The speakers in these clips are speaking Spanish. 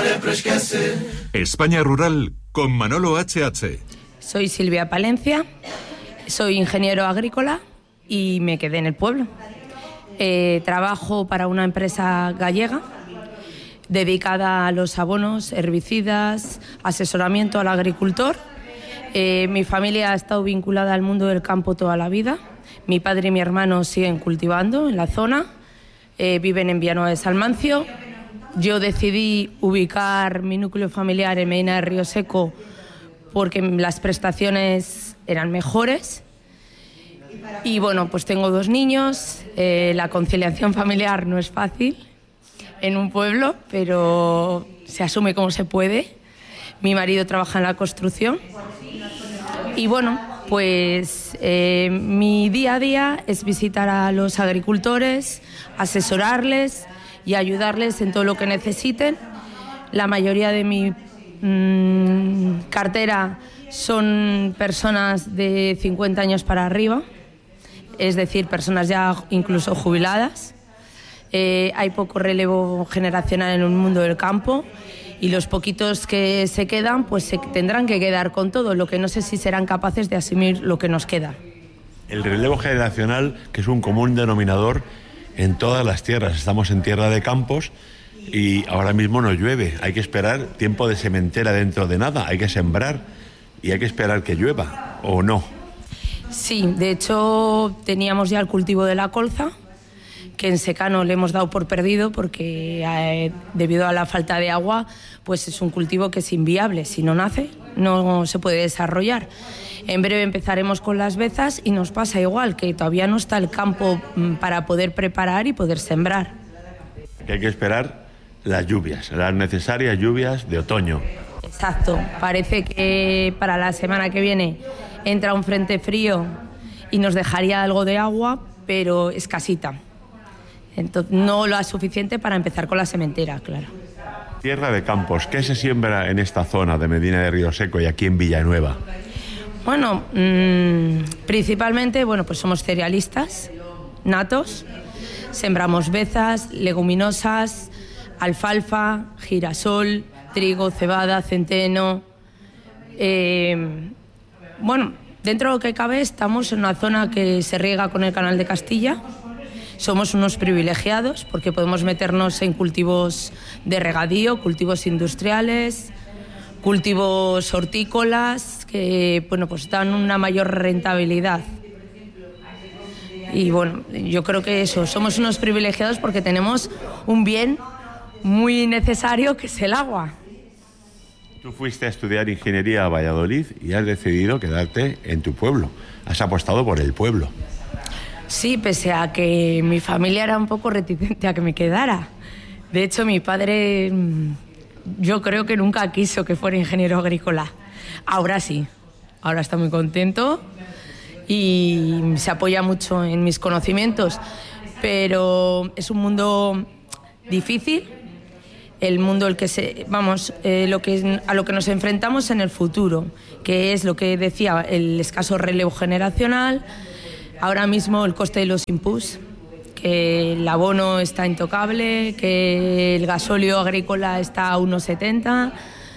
España Rural con Manolo H.H. Soy Silvia Palencia, soy ingeniero agrícola y me quedé en el pueblo. Trabajo para una empresa gallega dedicada a los abonos, herbicidas, asesoramiento al agricultor. Mi familia ha estado vinculada al mundo del campo toda la vida. Mi padre y mi hermano siguen cultivando en la zona, viven en Villanueva de Salmancio. Yo decidí ubicar mi núcleo familiar en Medina de Río Seco porque las prestaciones eran mejores. Y bueno, pues tengo 2 niños, la conciliación familiar no es fácil en un pueblo, pero se asume como se puede. Mi marido trabaja en la construcción y bueno, pues mi día a día es visitar a los agricultores, asesorarles y ayudarles en todo lo que necesiten. La mayoría de mi cartera son personas de 50 años para arriba, es decir, personas ya incluso jubiladas. Hay poco relevo generacional en el mundo del campo y los poquitos que se quedan pues se tendrán que quedar con todo, lo que no sé si serán capaces de asumir lo que nos queda. El relevo generacional, que es un común denominador en todas las tierras. Estamos en tierra de campos y ahora mismo no llueve. Hay que esperar tiempo de sementera dentro de nada, hay que sembrar y hay que esperar que llueva, ¿o no? Sí, de hecho teníamos ya el cultivo de la colza, que en secano le hemos dado por perdido porque debido a la falta de agua pues es un cultivo que es inviable. Si no nace, no se puede desarrollar. En breve empezaremos con las bezas y nos pasa igual, que todavía no está el campo para poder preparar y poder sembrar. Que hay que esperar las lluvias, las necesarias lluvias de otoño. Exacto, parece que para la semana que viene entra un frente frío y nos dejaría algo de agua, pero escasita. Entonces, no lo suficiente para empezar con la sementera, claro. Tierra de campos, ¿qué se siembra en esta zona de Medina de Río Seco y aquí en Villanueva? Bueno, principalmente, pues somos cerealistas natos, sembramos bezas, leguminosas, alfalfa, girasol, trigo, cebada, centeno. Dentro de lo que cabe estamos en una zona que se riega con el Canal de Castilla. Somos unos privilegiados porque podemos meternos en cultivos de regadío, cultivos industriales, cultivos hortícolas que pues dan una mayor rentabilidad. Y yo creo que somos unos privilegiados porque tenemos un bien muy necesario que es el agua. Tú fuiste a estudiar ingeniería a Valladolid y has decidido quedarte en tu pueblo. Has apostado por el pueblo. Sí, pese a que mi familia era un poco reticente a que me quedara. De hecho, mi padre, yo creo que nunca quiso que fuera ingeniero agrícola. Ahora sí, ahora está muy contento y se apoya mucho en mis conocimientos. Pero es un mundo difícil, el mundo a lo que nos enfrentamos en el futuro, que es lo que decía, el escaso relevo generacional. Ahora mismo el coste de los inputs, que el abono está intocable, que el gasóleo agrícola está a 1,70.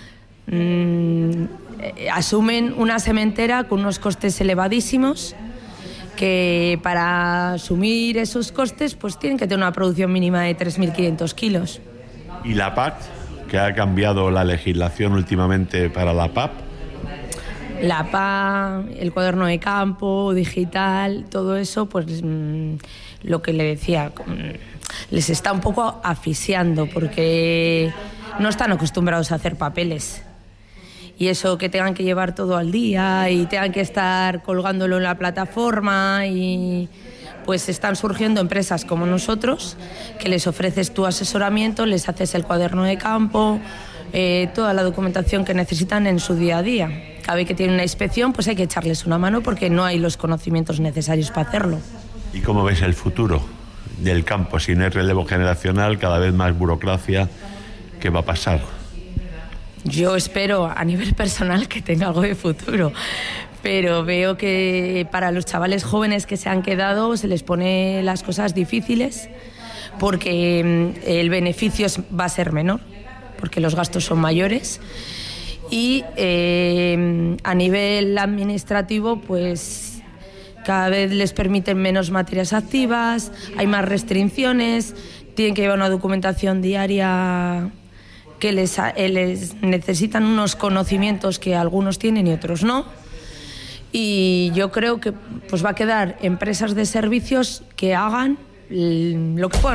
Asumen una sementera con unos costes elevadísimos, que para asumir esos costes pues tienen que tener una producción mínima de 3.500 kilos. ¿Y la PAC? ¿Que ha cambiado la legislación últimamente para la PAC? La PA, el cuaderno de campo, digital, todo eso, pues lo que le decía, les está un poco asfixiando porque no están acostumbrados a hacer papeles. Y eso que tengan que llevar todo al día y tengan que estar colgándolo en la plataforma y pues están surgiendo empresas como nosotros que les ofreces tu asesoramiento, les haces el cuaderno de campo, toda la documentación que necesitan en su día a día. Cada vez que tienen una inspección, pues hay que echarles una mano porque no hay los conocimientos necesarios para hacerlo. ¿Y cómo ves el futuro del campo? Si no hay relevo generacional, cada vez más burocracia, ¿qué va a pasar? Yo espero a nivel personal que tenga algo de futuro, pero veo que para los chavales jóvenes que se han quedado se les pone las cosas difíciles porque el beneficio va a ser menor, porque los gastos son mayores. Y a nivel administrativo, pues cada vez les permiten menos materias activas, hay más restricciones, tienen que llevar una documentación diaria que les necesitan unos conocimientos que algunos tienen y otros no. Y yo creo que pues va a quedar empresas de servicios que hagan lo que puedan